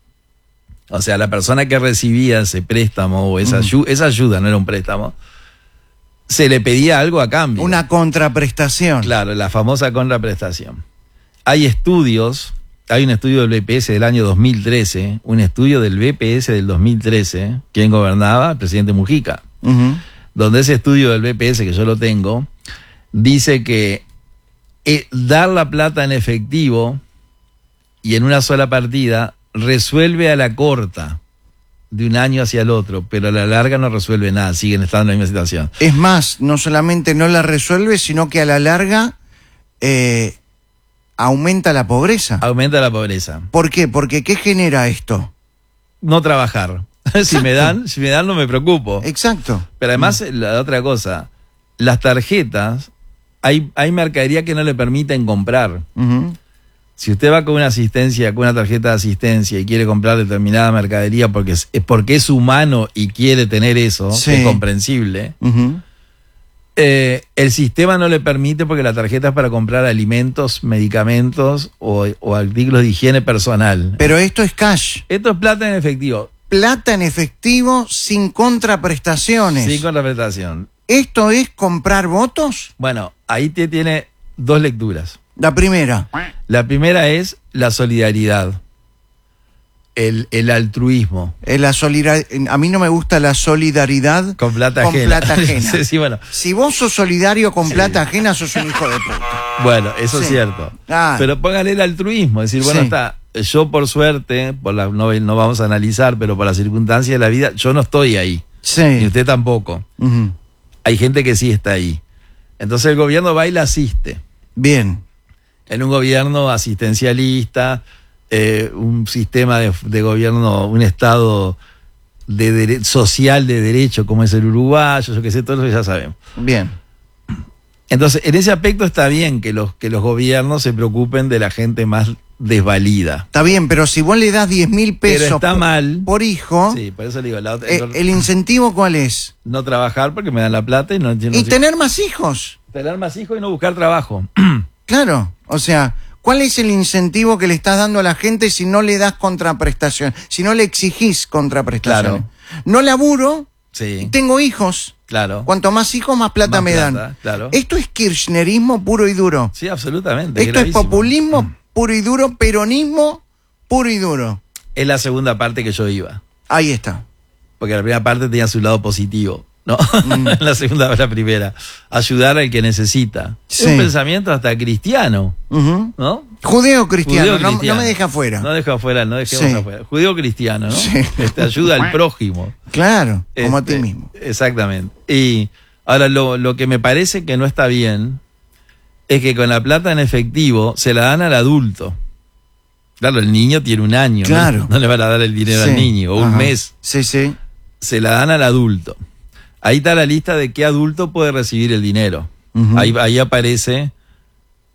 O sea, la persona que recibía ese préstamo o esa, ayu- esa ayuda, no era un préstamo, se le pedía algo a cambio. Una contraprestación. Claro, la famosa contraprestación. Hay estudios, hay un estudio del B P S del año dos mil trece, un estudio del B P S del dos mil trece, ¿quién gobernaba? El presidente Mujica. Ujú. Donde ese estudio del B P S, que yo lo tengo, dice que eh, dar la plata en efectivo y en una sola partida resuelve a la corta de un año hacia el otro, pero a la larga no resuelve nada, siguen estando en la misma situación. Es más, no solamente no la resuelve, sino que a la larga eh, aumenta la pobreza. Aumenta la pobreza. ¿Por qué? Porque ¿qué genera esto? No trabajar. Si me dan, si me dan no me preocupo. Exacto. Pero además, la otra cosa, las tarjetas, hay, hay mercadería que no le permiten comprar. Ujú. Si usted va con una asistencia, con una tarjeta de asistencia y quiere comprar determinada mercadería porque es, es porque es humano y quiere tener eso, Sí. es comprensible, Ujú. eh, el sistema no le permite porque la tarjeta es para comprar alimentos, medicamentos o, o artículos de higiene personal. Pero esto es cash. Esto es plata en efectivo, Plata en efectivo sin contraprestaciones. sin contraprestación. ¿Esto es comprar votos? Bueno, ahí te tiene dos lecturas. La primera. La primera es la solidaridad, el, el altruismo. eh, la solidar- A mí no me gusta la solidaridad Con plata con ajena. plata ajena. Sí, sí, bueno. Si vos sos solidario con plata ajena, sos un hijo de puta. Bueno, eso Sí. es cierto. Ah. Pero póngale el altruismo, es decir, bueno, Sí. está, yo por suerte, por la, no, no vamos a analizar, pero por las circunstancias de la vida, yo no estoy ahí. Y Sí. usted tampoco. Ujú. Hay gente que sí está ahí. Entonces el gobierno va y la asiste. Bien. En un gobierno asistencialista, eh, un sistema de, de gobierno, un estado de dere- social de derecho como es el uruguayo, yo qué sé, todo eso ya sabemos. Bien. Entonces, en ese aspecto está bien que los, que los gobiernos se preocupen de la gente más desvalida. Está bien, pero si vos le das diez mil Pero pesos está por, mal. por hijo, Sí, por eso le digo, la otra- eh, no, ¿el incentivo cuál es? no trabajar porque me dan la plata y no entiendo. Y tener más hijos. tener más hijos y no buscar trabajo. Claro. O sea, ¿cuál es el incentivo que le estás dando a la gente si no le das contraprestación? Si no le exigís contraprestación. Claro. No laburo, Sí, tengo hijos. claro. Cuanto más hijos, más plata Más me plata, dan. claro. Esto es kirchnerismo puro y duro. Sí, absolutamente. Esto es gravísimo. populismo puro y duro, peronismo puro y duro. Es la segunda parte que yo iba. Ahí está. Porque la primera parte tenía su lado positivo, ¿no? Mm. La segunda o la primera. Ayudar al que necesita. Sí. Es un pensamiento hasta cristiano, Ujú. ¿no? Judeo cristiano, no, Judeo-cristiano. no me deja afuera. No deja afuera, no dejemos Sí. afuera. Judeo cristiano, ¿no? Sí. Este, ayuda al prójimo. Claro, como a ti Este, mismo. Exactamente. Y ahora lo, lo que me parece que no está bien es que con la plata en efectivo se la dan al adulto. Claro, el niño tiene un año, ¿no? Claro. No le van a dar el dinero Sí. al niño, o un Ajá. mes. Sí, sí. Se la dan al adulto. Ahí está la lista de qué adulto puede recibir el dinero. Ujú. ahí, ahí aparece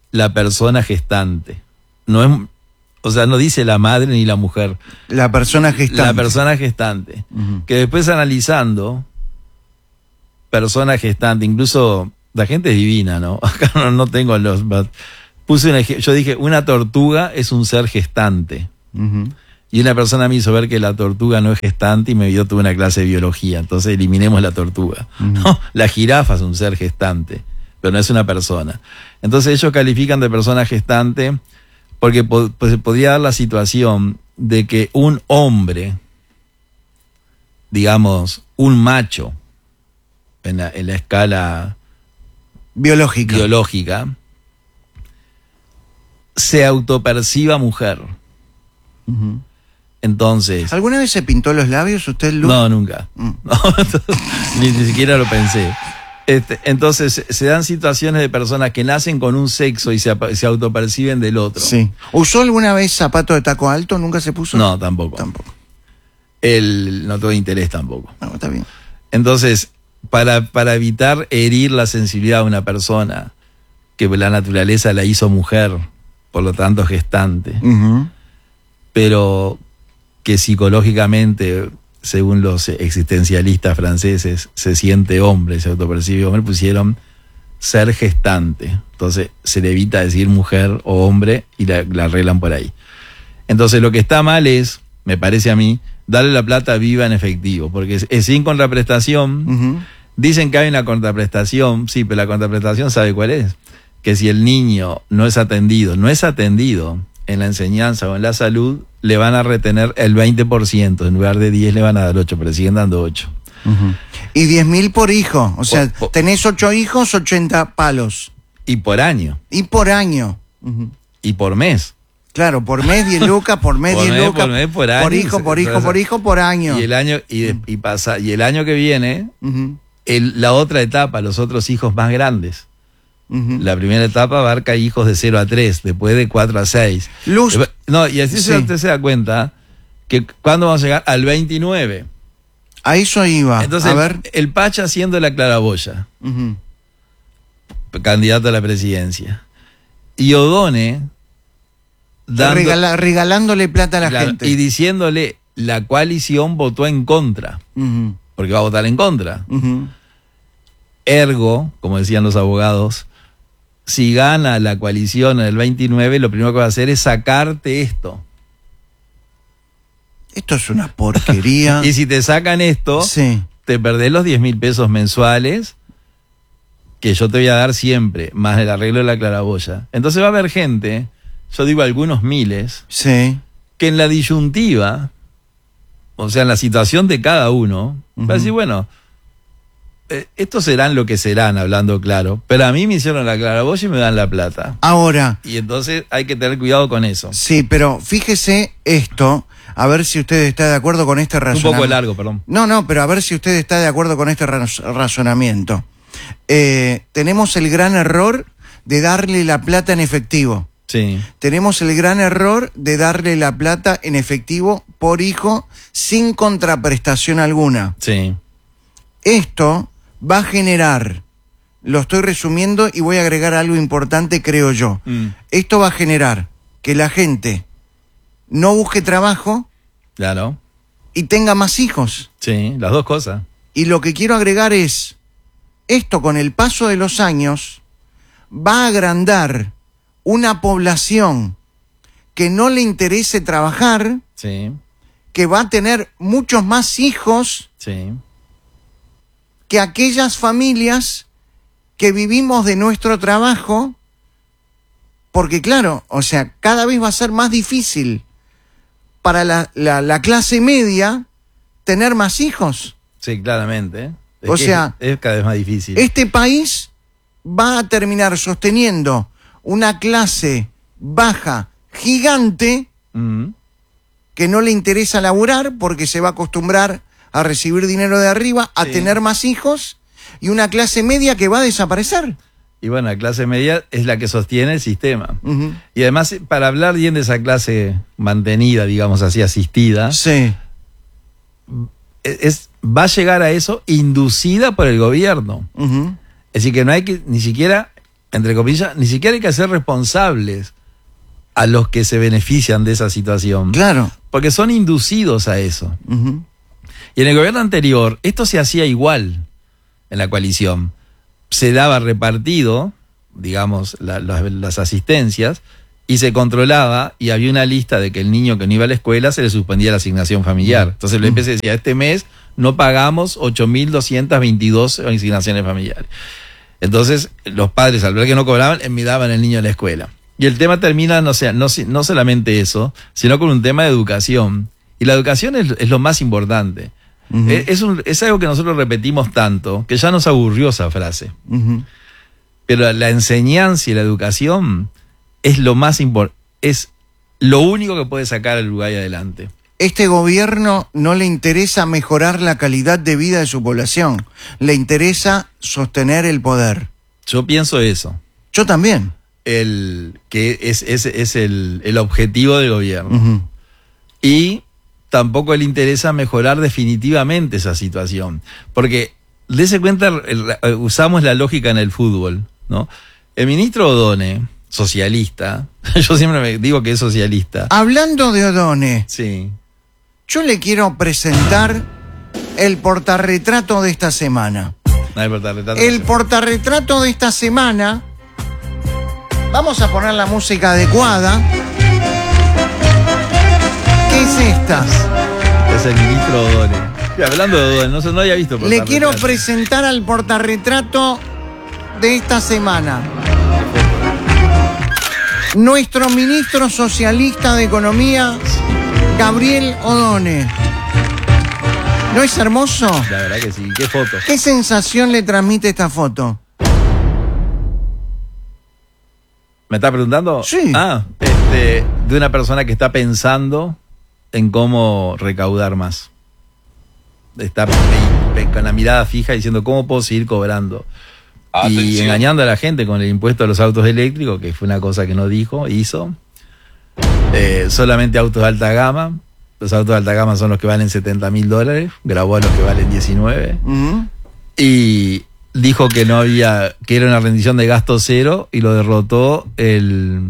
la persona gestante. No es, o sea, no dice la madre ni la mujer. La persona gestante. La persona gestante. Ujú. Que después analizando, persona gestante, incluso la gente es divina, ¿no? Acá no, no tengo los... Puse un ej- yo dije, una tortuga es un ser gestante. Ujú. Y una persona me hizo ver que la tortuga no es gestante y me dio toda una clase de biología. Entonces eliminemos la tortuga. Ujú. No, la jirafa es un ser gestante, pero no es una persona. Entonces ellos califican de persona gestante porque po- pues, podría dar la situación de que un hombre, digamos, un macho, en la, en la escala Biológica. biológica, se autoperciba mujer. Ujú. Entonces... ¿Alguna vez se pintó los labios usted, Lu? No, nunca. Mm. No, ni, ni siquiera lo pensé. Este, entonces, se dan situaciones de personas que nacen con un sexo y se, apa- se autoperciben del otro. Sí. ¿Usó alguna vez zapato de taco alto? ¿Nunca se puso? No, tampoco. Tampoco. El, no tengo interés tampoco. No, está bien. Entonces, para, para evitar herir la sensibilidad de una persona que la naturaleza la hizo mujer, por lo tanto gestante, Ujú. pero que psicológicamente, según los existencialistas franceses, se siente hombre, se autopercibe hombre, pusieron ser gestante. Entonces se le evita decir mujer o hombre y la, la arreglan por ahí. Entonces lo que está mal es, me parece a mí, darle la plata viva en efectivo, porque es, es sin contraprestación. Ujú. Dicen que hay una contraprestación, sí, pero la contraprestación, ¿sabe cuál es? Que si el niño no es atendido, no es atendido en la enseñanza o en la salud, le van a retener el veinte por ciento, en lugar de diez le van a dar ocho, pero siguen dando ocho. Ujú. Y diez mil por hijo. O sea, Po- po- tenés ocho hijos, ochenta palos. Y por año, Y por año. Ujú. y por mes. Claro, por mes diez lucas, por mes Por diez mes, lucas. por mes, por año, hijo, por se- hijo, por hijo, por año. Y el año, y, de- y pasa, y el año que viene, Ujú. el- la otra etapa, los otros hijos más grandes. Ujú. La primera etapa abarca hijos de cero a tres, después de cuatro a seis. Luz. No, y así se- Sí. usted se da cuenta que cuando vamos a llegar al veintinueve. A eso iba. Entonces, a ver. el Pacha haciendo la claraboya, Ujú. candidato a la presidencia. Y Odone dando, Regala- regalándole plata a la claro, gente. y diciéndole, la coalición votó en contra, Ujú. porque va a votar en contra. Ujú. Ergo, como decían los abogados, si gana la coalición en el veintinueve, lo primero que va a hacer es sacarte esto. Esto es una porquería. Y si te sacan esto, Sí. te perdés los diez mil pesos mensuales que yo te voy a dar siempre, más el arreglo de la claraboya. Entonces va a haber gente, yo digo algunos miles, Sí. que en la disyuntiva, o sea, en la situación de cada uno, va Ujú. a decir, bueno, eh, estos serán lo que serán, hablando claro, pero a mí me hicieron la claraboya y me dan la plata. Ahora, Y entonces hay que tener cuidado con eso. sí, pero fíjese esto, a ver si usted está de acuerdo con este Un razonamiento. poco largo, perdón. No, no, pero a ver si usted está de acuerdo con este raz- razonamiento. Eh, tenemos el gran error de darle la plata en efectivo. Sí, Tenemos el gran error de darle la plata en efectivo por hijo sin contraprestación alguna. sí. Esto va a generar, lo estoy resumiendo y voy a agregar algo importante, creo yo. Mm, Esto va a generar que la gente no busque trabajo claro. y tenga más hijos. Sí, las dos cosas. Y lo que quiero agregar es, esto con el paso de los años va a agrandar una población que no le interese trabajar, Sí, que va a tener muchos más hijos sí. que aquellas familias que vivimos de nuestro trabajo, porque claro, o sea, cada vez va a ser más difícil para la, la, la clase media tener más hijos. Sí, claramente. Es O que sea, es, es cada vez más difícil. Este país va a terminar sosteniendo una clase baja gigante Mm, que no le interesa laburar porque se va a acostumbrar a recibir dinero de arriba, a Sí. tener más hijos, y una clase media que va a desaparecer. Y bueno, la clase media es la que sostiene el sistema. Ujú. Y además, para hablar bien de esa clase mantenida, digamos así, asistida, Sí. es, va a llegar a eso inducida por el gobierno. Ujú. Es decir, que no hay que ni siquiera entre comillas, ni siquiera hay que hacer responsables a los que se benefician de esa situación. Claro. Porque son inducidos a eso. Uh-huh. Y en el gobierno anterior, esto se hacía igual en la coalición. Se daba repartido, digamos, la, la, las asistencias, y se controlaba, y había una lista de que el niño que no iba a la escuela se le suspendía la asignación familiar. Entonces el B P C decía, este mes no pagamos ocho mil doscientas veintidós asignaciones familiares. Entonces los padres, al ver que no cobraban, enviaban al niño a la escuela. Y el tema termina, no, sea, no, no solamente eso, sino con un tema de educación. Y la educación es, es lo más importante. Uh-huh. es, es, un, es algo que nosotros repetimos tanto, que ya nos aburrió esa frase. Uh-huh. Pero la enseñanza y la educación es lo más importante, es lo único que puede sacar al Uruguay adelante. Este gobierno no le interesa mejorar la calidad de vida de su población, le interesa sostener el poder. Yo pienso eso. Yo también. El, que es, es, es el, el objetivo del gobierno. Uh-huh. Y tampoco le interesa mejorar definitivamente esa situación. Porque, dése cuenta, el, el, usamos la lógica en el fútbol, ¿no? El ministro Odone, socialista, yo siempre me digo que es socialista. Hablando de Odone, sí. Yo le quiero presentar el portarretrato de esta semana. No, el portarretrato. El portarretrato de esta semana. Vamos a poner la música adecuada. ¿Qué es esta? Es el ministro Odone. Sí, hablando de Odone, no, no había visto el Le quiero presentar al portarretrato de esta semana. Nuestro ministro socialista de Economía, Gabriel Odone. ¿No es hermoso? La verdad que sí. ¿Qué foto? ¿Qué sensación le transmite esta foto? ¿Me está preguntando? Sí. Ah, este, de una persona que está pensando en cómo recaudar más. Está con la mirada fija diciendo cómo puedo seguir cobrando. Atención. Y engañando a la gente con el impuesto a los autos eléctricos, que fue una cosa que no dijo, hizo. Eh, solamente autos de alta gama. Los autos de alta gama son los que valen setenta mil dólares. Grabó a los que valen diecinueve. Uh-huh. Y dijo que no había, que era una rendición de gasto cero, y lo derrotó el,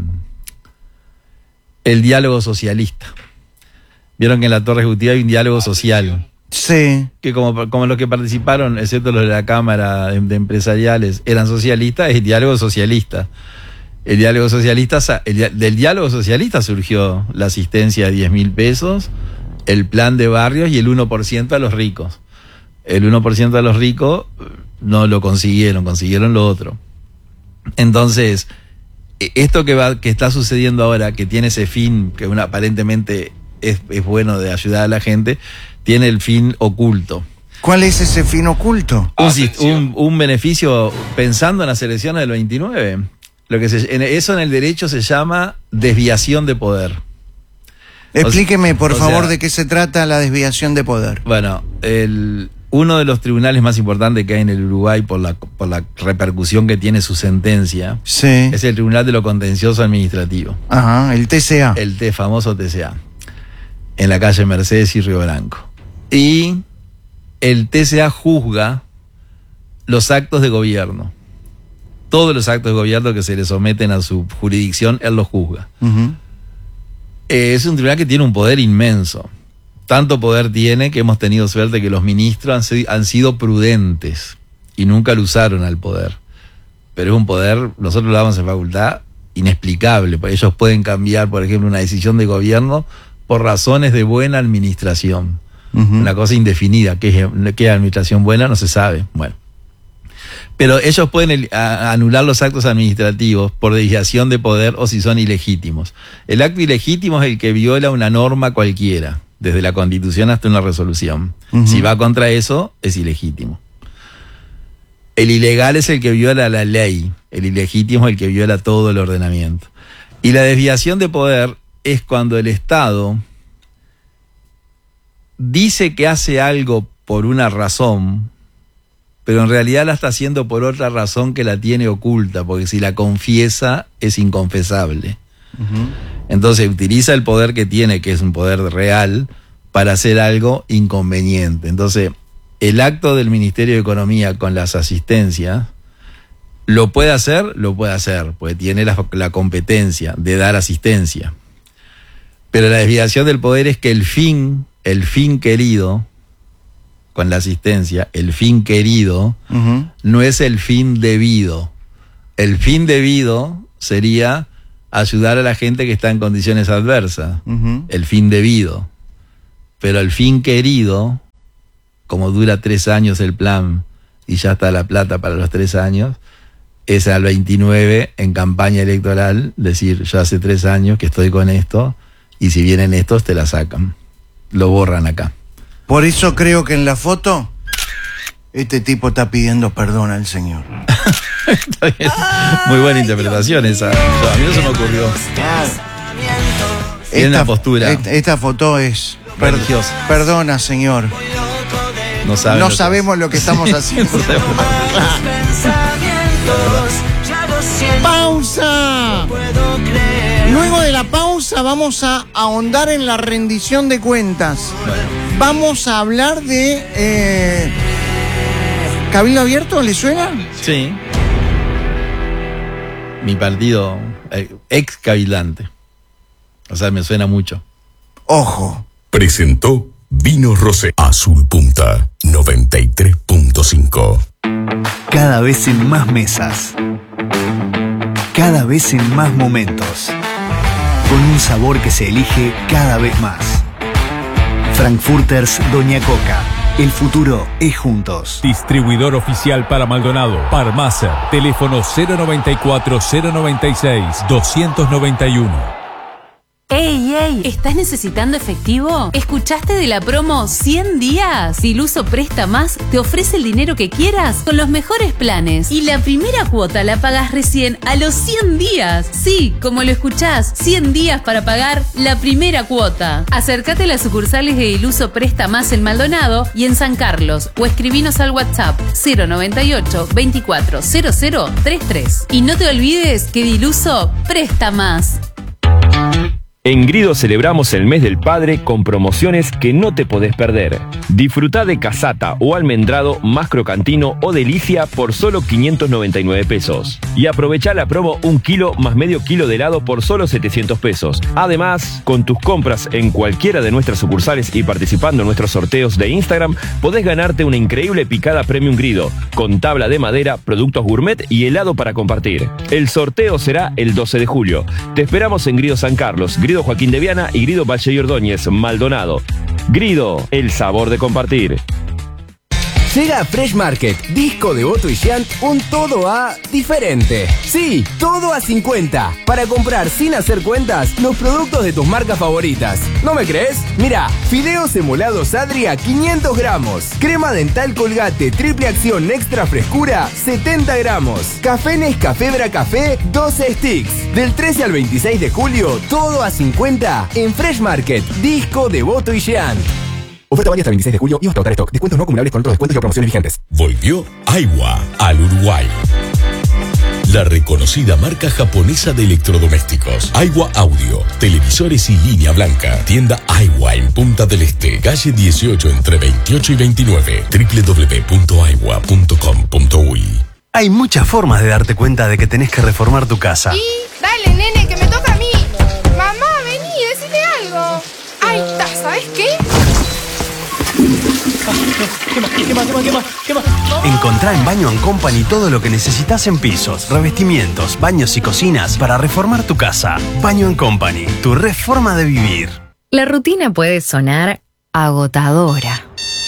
el diálogo socialista. Vieron que en la Torre Ejecutiva hay un diálogo social. Sí. Que como, como los que participaron, excepto los de la Cámara de, de Empresariales, eran socialistas, es el diálogo socialista. El diálogo socialista, el, del diálogo socialista surgió la asistencia de diez mil pesos, el plan de barrios y el uno por ciento a los ricos. El uno por ciento a los ricos no lo consiguieron, consiguieron lo otro. Entonces, esto que va, que está sucediendo ahora, que tiene ese fin, que una, aparentemente es, es bueno de ayudar a la gente, tiene el fin oculto. ¿Cuál es ese fin oculto? Un, un, un beneficio pensando en las elecciones del veintinueve. Lo que se, en, eso en el derecho se llama desviación de poder. Explíqueme, por o favor, sea, de qué se trata la desviación de poder. Bueno, el, uno de los tribunales más importantes que hay en el Uruguay por la, por la repercusión que tiene su sentencia, sí, es el Tribunal de lo Contencioso Administrativo. Ajá, el T C A. El T, famoso T C A, en la calle Mercedes y Río Branco. Y el T C A juzga los actos de gobierno. Todos los actos de gobierno que se le someten a su jurisdicción, él los juzga. Uh-huh. Eh, es un tribunal que tiene un poder inmenso. Tanto poder tiene que hemos tenido suerte que los ministros han, han sido prudentes y nunca lo usaron al poder. Pero es un poder, nosotros lo damos en facultad, inexplicable. Ellos pueden cambiar, por ejemplo, una decisión de gobierno por razones de buena administración. Uh-huh. Una cosa indefinida. ¿Qué es, qué es administración buena? No se sabe. Bueno. Pero ellos pueden el, a, anular los actos administrativos por desviación de poder o si son ilegítimos. El acto ilegítimo es el que viola una norma cualquiera, desde la Constitución hasta una resolución. Uh-huh. Si va contra eso, es ilegítimo. El ilegal es el que viola la ley. El ilegítimo es el que viola todo el ordenamiento. Y la desviación de poder es cuando el Estado dice que hace algo por una razón, pero en realidad la está haciendo por otra razón que la tiene oculta, porque si la confiesa es inconfesable. Uh-huh. Entonces utiliza el poder que tiene, que es un poder real, para hacer algo inconveniente. Entonces, el acto del Ministerio de Economía con las asistencias ¿Lo puede hacer? Lo puede hacer, porque tiene la, la competencia de dar asistencia. Pero la desviación del poder es que el fin, el fin querido, con la asistencia, el fin querido, uh-huh. no es el fin debido. El fin debido sería ayudar a la gente que está en condiciones adversas. Uh-huh. El fin debido. Pero el fin querido, como dura tres años el plan y ya está la plata para los tres años, es al veintinueve en campaña electoral decir, yo hace tres años que estoy con esto y si vienen estos te la sacan. Lo borran acá. Por eso creo que en la foto este tipo está pidiendo perdón al Señor. Está bien. Muy buena interpretación esa. A mí no se me ocurrió. Tiene una postura. Esta, esta foto es religiosa. Per, perdona, Señor. No, saben no lo sabemos que... lo que estamos haciendo. ¡Pausa! Luego de la pausa vamos a ahondar en la rendición de cuentas. Bueno. Vamos a hablar de... Eh, ¿Cabildo Abierto le suena? Sí. Mi partido, eh, ex cabildante. O sea, me suena mucho. Ojo. Presentó Vino Rosé Azul Punta noventa y tres punto cinco. Cada vez en más mesas. Cada vez en más momentos. Con un sabor que se elige cada vez más. Frankfurters Doña Coca. El futuro es juntos. Distribuidor oficial para Maldonado. Parmaser. Teléfono cero noventa y cuatro, cero noventa y seis, doscientos noventa y uno. ¡Ey, ey! ¿Estás necesitando efectivo? ¿Escuchaste de la promo cien días? Diluso Presta Más te ofrece el dinero que quieras con los mejores planes. Y la primera cuota la pagas recién a los cien días. Sí, como lo escuchás, cien días para pagar la primera cuota. Acércate a las sucursales de Diluso Presta Más en Maldonado y en San Carlos o escribinos al WhatsApp cero noventa y ocho, veinticuatro, cero cero treinta y tres. Y no te olvides que Diluso Presta Más. En Grido celebramos el mes del padre con promociones que no te podés perder. Disfrutá de casata o almendrado más crocantino o delicia por solo quinientos noventa y nueve pesos. Y aprovechá la promo un kilo más medio kilo de helado por solo setecientos pesos. Además, con tus compras en cualquiera de nuestras sucursales y participando en nuestros sorteos de Instagram, podés ganarte una increíble picada Premium Grido, con tabla de madera, productos gourmet y helado para compartir. El sorteo será el doce de julio. Te esperamos en Grido San Carlos, Grido Joaquín de Viana y Grido Valle y Ordóñez, Maldonado. Grido, el sabor de compartir. Llega a Fresh Market, Disco Devoto y Giant, un todo a diferente. Sí, todo a cincuenta. Para comprar sin hacer cuentas los productos de tus marcas favoritas. ¿No me crees? Mira, fideos emolados Adri a quinientos gramos. Crema dental Colgate, triple acción extra frescura, setenta gramos. Café Nescafé Bra Café, doce sticks. Del trece al veintiséis de julio, todo a cincuenta en Fresh Market, Disco Devoto y Giant. Oferta válida hasta el veintiséis de julio y hasta agotar stock. Descuentos no acumulables con otros descuentos y promociones vigentes. Volvió Aiwa al Uruguay. La reconocida marca japonesa de electrodomésticos. Aiwa Audio, televisores y línea blanca. Tienda Aiwa en Punta del Este, calle dieciocho entre veintiocho y veintinueve. doble u doble u doble u punto aiwa punto com punto uy. Hay muchas formas de darte cuenta de que tenés que reformar tu casa. Y dale, nene, que me toca a mí. Mamá, vení, decime algo. Ahí está, ¿sabes qué? ¿Qué más? ¿Qué más? ¿Qué más? ¿Qué más? ¿Qué más? Encontrá en Baño and Company todo lo que necesitas en pisos, revestimientos, baños y cocinas para reformar tu casa. Baño and Company, tu reforma de vivir. La rutina puede sonar agotadora.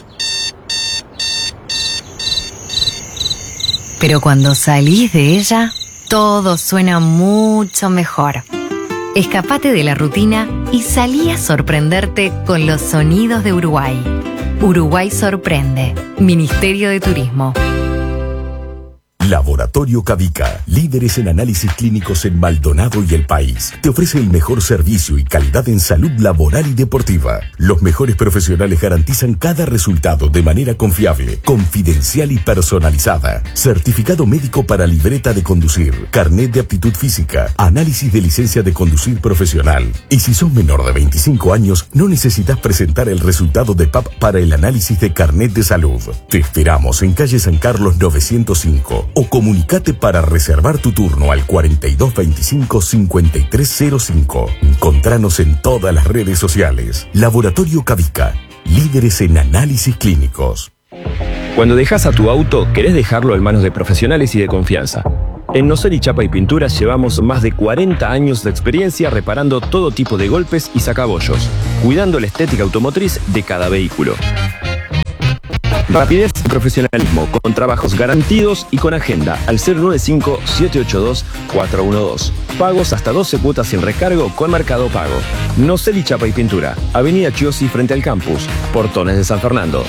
Pero cuando salís de ella, todo suena mucho mejor. Escapate de la rutina y salí a sorprenderte con los sonidos de Uruguay. Uruguay sorprende. Ministerio de Turismo. Laboratorio Cavica, líderes en análisis clínicos en Maldonado y el país. Te ofrece el mejor servicio y calidad en salud laboral y deportiva. Los mejores profesionales garantizan cada resultado de manera confiable, confidencial y personalizada. Certificado médico para libreta de conducir, carnet de aptitud física, análisis de licencia de conducir profesional. Y si sos menor de veinticinco años, no necesitas presentar el resultado de P A P para el análisis de carnet de salud. Te esperamos en calle San Carlos novecientos cinco. o comunicate para reservar tu turno al cuarenta y dos veinticinco cincuenta y tres cero cinco. Encontranos en todas las redes sociales. Laboratorio Cavica, líderes en análisis clínicos. Cuando dejas a tu auto, querés dejarlo en manos de profesionales y de confianza. En Noseli Chapa y Pinturas llevamos más de cuarenta años de experiencia reparando todo tipo de golpes y sacabollos, cuidando la estética automotriz de cada vehículo. Rapidez y profesionalismo, con trabajos garantidos y con agenda al cero nueve cinco siete ocho dos cuatro uno dos. Pagos hasta doce cuotas sin recargo con Mercado Pago. Noseli Chapa y Pintura, Avenida Chiosi frente al campus, Portones de San Fernando.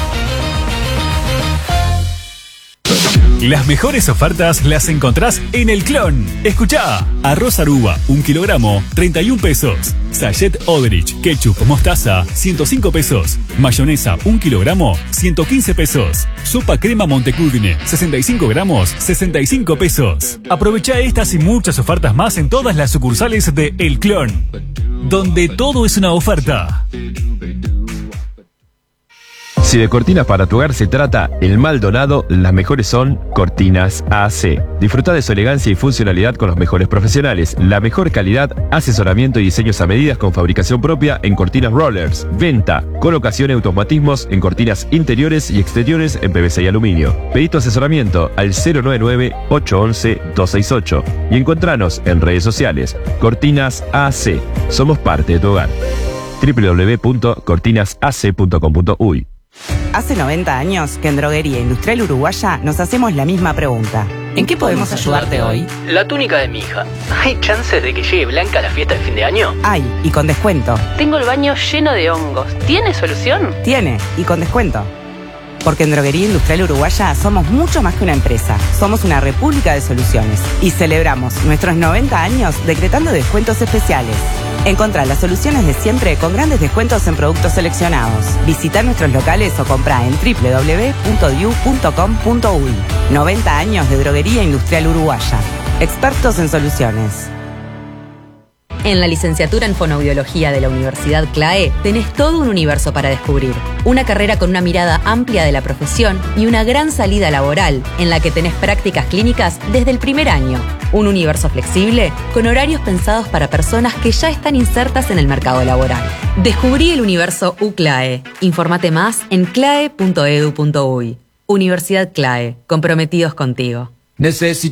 Las mejores ofertas las encontrás en El Clon. Escuchá, arroz aruba, un kilogramo, treinta y un pesos. Sachet Odrich, ketchup, mostaza, ciento cinco pesos. Mayonesa, un kilogramo, ciento quince pesos. Sopa crema Montecudine, sesenta y cinco gramos, sesenta y cinco pesos. Aprovecha estas y muchas ofertas más en todas las sucursales de El Clon, donde todo es una oferta. Si de cortinas para tu hogar se trata, el Maldonado, las mejores son Cortinas A C. Disfruta de su elegancia y funcionalidad con los mejores profesionales, la mejor calidad, asesoramiento y diseños a medidas con fabricación propia en cortinas rollers, venta, colocación y automatismos en cortinas interiores y exteriores en P V C y aluminio. Pedí tu asesoramiento al cero nueve nueve ocho once dos seis ocho y encontranos en redes sociales. Cortinas A C. Somos parte de tu hogar. doble u doble u doble u punto cortinas a c punto com punto u y. Hace noventa años que en Droguería Industrial Uruguaya nos hacemos la misma pregunta. ¿En qué podemos ayudarte hoy? La túnica de mi hija. ¿Hay chances de que llegue blanca a la fiesta de fin de año? Hay, y con descuento. Tengo el baño lleno de hongos. ¿Tiene solución? Tiene, y con descuento. Porque en Droguería Industrial Uruguaya somos mucho más que una empresa. Somos una república de soluciones. Y celebramos nuestros noventa años decretando descuentos especiales. Encontrá las soluciones de siempre con grandes descuentos en productos seleccionados. Visita nuestros locales o comprá en doble u doble u doble u punto diu punto com punto u y. noventa años de Droguería Industrial Uruguaya. Expertos en soluciones. En la licenciatura en Fonoaudiología de la Universidad CLAE tenés todo un universo para descubrir. Una carrera con una mirada amplia de la profesión y una gran salida laboral en la que tenés prácticas clínicas desde el primer año. Un universo flexible con horarios pensados para personas que ya están insertas en el mercado laboral. Descubrí el universo UCLAE. Infórmate más en clae punto edu punto u y. Universidad CLAE, comprometidos contigo. Necesito